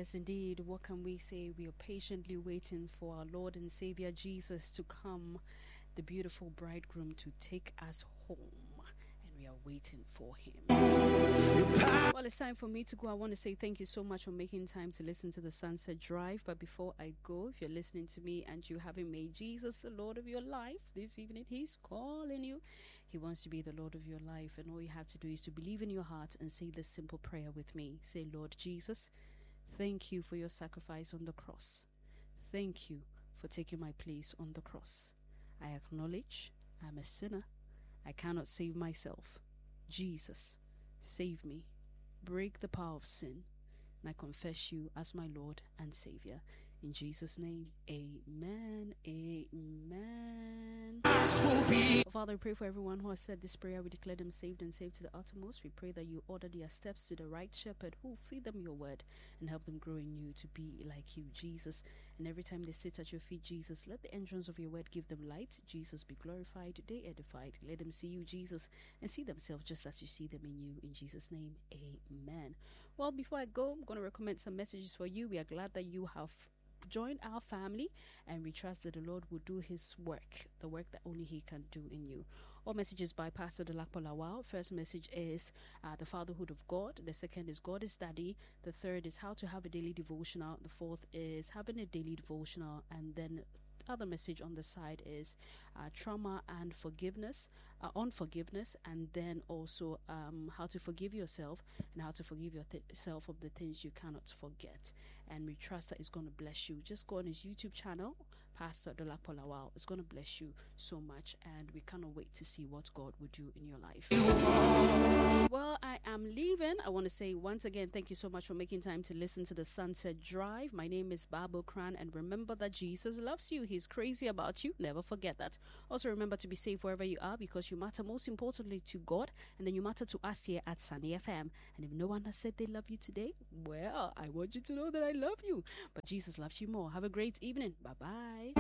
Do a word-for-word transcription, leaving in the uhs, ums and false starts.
Yes, indeed. What can we say? We are patiently waiting for our Lord and Savior Jesus to come, the beautiful bridegroom, to take us home. And we are waiting for him. Well, it's time for me to go. I want to say thank you so much for making time to listen to the Sunset Drive. But before I go, if you're listening to me and you haven't made Jesus the Lord of your life this evening, he's calling you. He wants to be the Lord of your life. And all you have to do is to believe in your heart and say this simple prayer with me. Say, Lord Jesus, thank you for your sacrifice on the cross. Thank you for taking my place on the cross. I acknowledge I'm a sinner. I cannot save myself. Jesus, save me. Break the power of sin. And I confess you as my Lord and Savior. In Jesus' name, amen, amen. Father, we pray for everyone who has said this prayer. We declare them saved and saved to the uttermost. We pray that you order their steps to the right shepherd who will feed them your word and help them grow in you to be like you, Jesus. And every time they sit at your feet, Jesus, let the entrance of your word give them light. Jesus, be glorified, they edified. Let them see you, Jesus, and see themselves just as you see them in you. In Jesus' name, amen. Well, before I go, I'm going to recommend some messages for you. We are glad that you have join our family, and we trust that the Lord will do his work, the work that only he can do in you. All messages by Pastor Dolapo Lawal. First message is uh, the fatherhood of God. The second is God is Daddy. The third is how to have a daily devotional. The fourth is having a daily devotional. And then other message on the side is uh, trauma and forgiveness, uh, on forgiveness, and then also um, how to forgive yourself and how to forgive yourself of the things you cannot forget. And we trust that it's going to bless you. Just go on his YouTube channel, Pastor Dolapo Lawal. It's going to bless you so much, and we cannot wait to see what God will do in your life. Well, I am leaving. I want to say once again, thank you so much for making time to listen to the Sunset Drive. My name is Babo Kran, and remember that Jesus loves you. He's crazy about you. Never forget that. Also, remember to be safe wherever you are, because you matter most importantly to God, and then you matter to us here at Sunny F M. And if no one has said they love you today, well, I want you to know that I love you. But Jesus loves you more. Have a great evening. Bye-bye.